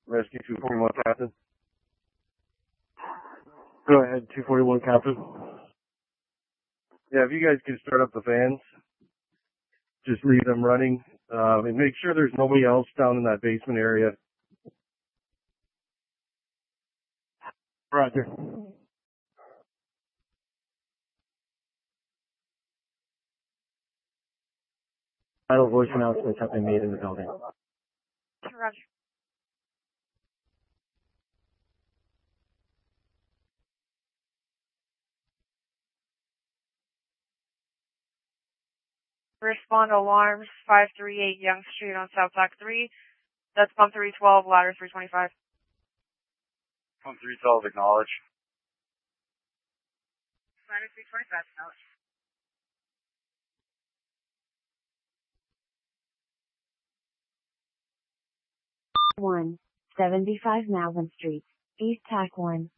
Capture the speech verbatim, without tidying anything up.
Rescue two forty-one, Captain. Go ahead, two forty-one, Captain. Yeah, if you guys can start up the fans, just leave them running, uh, and make sure there's nobody else down in that basement area. Roger. Final voice announcements have been made in the building. Roger. Respond alarms, five three eight Young Street on South Dock three. That's pump three twelve, ladder three twenty-five. Pump three twelve, acknowledge. Ladder three twenty-five, acknowledge. one seventy-five Malvern Street, East Tack one.